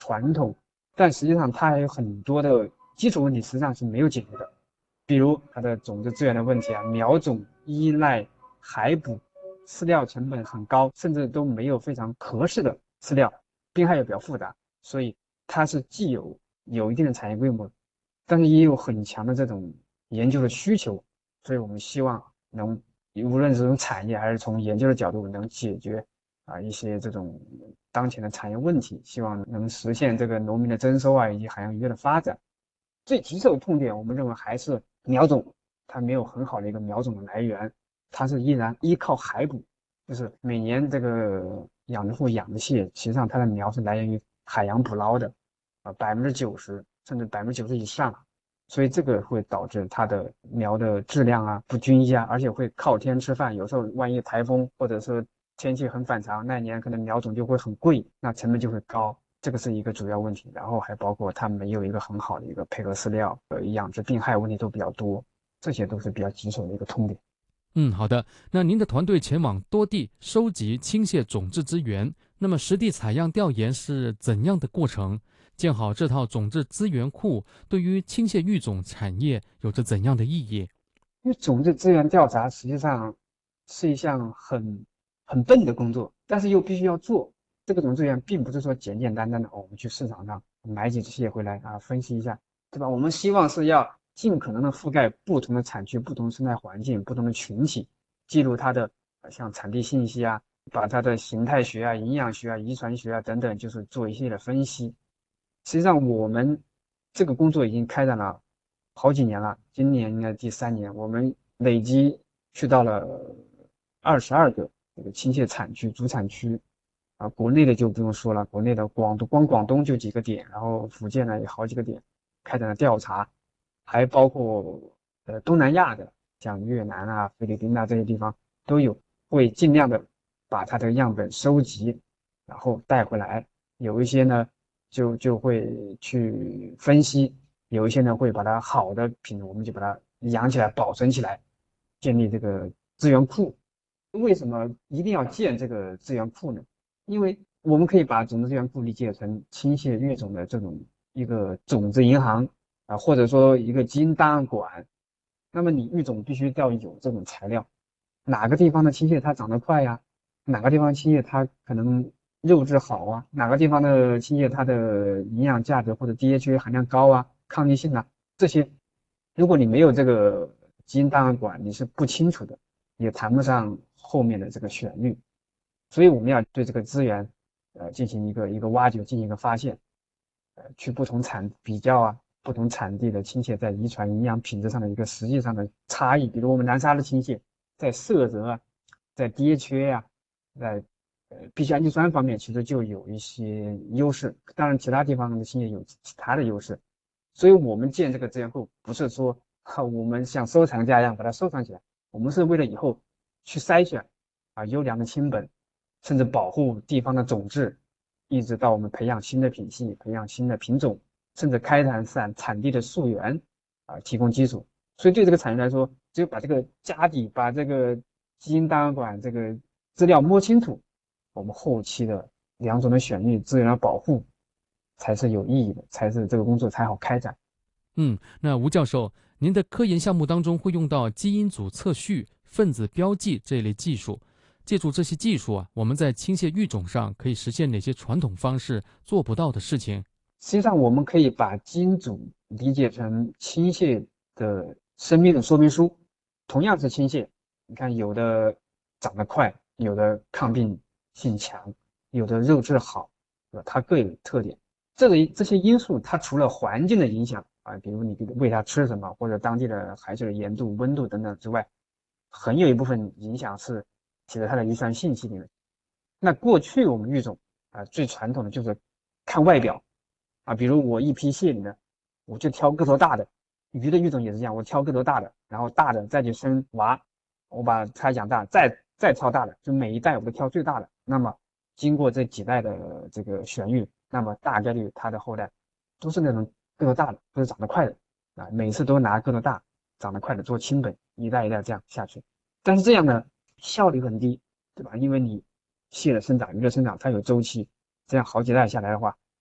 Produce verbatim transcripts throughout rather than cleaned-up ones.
传统，但实际上它还有很多的基础问题实际上是没有解决的，比如它的种子资源的问题啊，苗种依赖海捕，饲料成本很高，甚至都没有非常合适的饲料，病害也比较复杂，所以它是既有有一定的产业规模，但是也有很强的这种研究的需求，所以我们希望能无论是从产业还是从研究的角度能解决啊一些这种当前的产业问题，希望能实现这个农民的增收啊以及海洋渔业的发展。最棘手的痛点，我们认为还是苗种，它没有很好的一个苗种的来源，它是依然依靠海捕，就是每年这个养殖户养的蟹，实际上它的苗是来源于海洋捕捞的，啊百分之九十甚至百分之九十以上，所以这个会导致它的苗的质量啊不均一啊，而且会靠天吃饭，有时候万一台风或者是天气很反常，那一年可能苗种就会很贵，那成本就会高。这个是一个主要问题，然后还包括它没有一个很好的一个配合饲料，呃，养殖病害问题都比较多，这些都是比较棘手的一个痛点。 嗯，好的。那您的团队前往多地收集青蟹种质资源，那么实地采样调研是怎样的过程？建好这套种质资源库对于青蟹育种产业有着怎样的意义？ 因为种质资源调查实际上是一项很很笨的工作，但是又必须要做。这个种质源并不是说简简单单的，哦，我们去市场上买几只蟹回来啊，分析一下，对吧？我们希望是要尽可能的覆盖不同的产区、不同生态环境、不同的群体，记录它的呃像产地信息啊，把它的形态学啊、营养学啊、遗传学啊等等，就是做一系列的分析。实际上，我们这个工作已经开展了好几年了，今年应该第三年，我们累计去到了二十二个这个青蟹产区、主产区啊，国内的就不用说了，国内的广东光广东就几个点，然后福建呢有好几个点开展了调查，还包括呃东南亚的，像越南啊、菲律宾啊这些地方都有，会尽量的把它的样本收集，然后带回来，有一些呢。就就会去分析，有一些呢会把它好的品种，我们就把它养起来、保存起来，建立这个资源库。为什么一定要建这个资源库呢？因为我们可以把种子资源库理解成青蟹育种的这种一个种子银行啊，或者说一个基因档案馆。那么你育种必须要有这种材料，哪个地方的青蟹它长得快呀？哪个地方青蟹它可能肉质好啊？哪个地方的青蟹它的营养价值或者 D H A 含量高啊？抗逆性啊？这些，如果你没有这个基因档案馆，你是不清楚的，也谈不上后面的这个选育。所以我们要对这个资源，呃，进行一个一个挖掘，进行一个发现，呃，去不同产比较啊，不同产地的青蟹在遗传、营养、品质上的一个实际上的差异。比如我们南沙的青蟹，在色泽啊，在 D H A 啊，在呃必需氨基酸方面，其实就有一些优势。当然，其他地方的青蟹有其他的优势。所以我们建这个资源库，不是说哈我们像收藏家一样把它收藏起来，我们是为了以后去筛选啊优良的亲本，甚至保护地方的种质，一直到我们培养新的品系、培养新的品种，甚至开展产产地的溯源啊，提供基础。所以对这个产业来说，只有把这个家底、把这个基因档案馆这个资料摸清楚，我们后期的两种的选育、资源的保护才是有意义的，才是这个工作才好开展。 嗯，那吴教授，您的科研项目当中会用到基因组测序、分子标记这一类技术。借助这些技术啊，我们在青蟹育种上可以实现哪些传统方式做不到的事情？ 实际上，我们可以把基因组理解成青蟹的生命的说明书。同样是青蟹，你看有的长得快，有的抗病性强，有的肉质好，对吧？它各有特点。这个这些因素，它除了环境的影响啊，比如你喂它吃什么，或者当地的海水的盐度、温度等等之外，很有一部分影响是写在它的遗传信息里面。那过去我们育种啊，最传统的就是看外表。啊，比如我一批蟹里呢，我就挑个头大的，鱼的育种也是这样，我挑个头大的，然后大的再去生娃，我把它养大，再再挑大的，就每一代我都挑最大的。那么经过这几代的这个选育，那么大概率它的后代都是那种个头大的，都是长得快的啊，每次都拿个头大、长得快的做亲本，一代一代这样下去。但是这样呢，效率很低，对吧？因为你蟹的生长、鱼的生长，它有周期，这样好几代下来的话。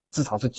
至少是